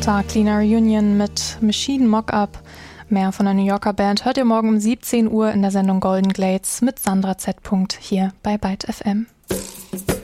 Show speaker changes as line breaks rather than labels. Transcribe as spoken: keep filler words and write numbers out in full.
Das war Cleaner Union mit Machine Mock-Up. Mehr von der New Yorker Band hört ihr morgen um siebzehn Uhr in der Sendung Golden Glades mit Sandra Z. hier bei Byte F M.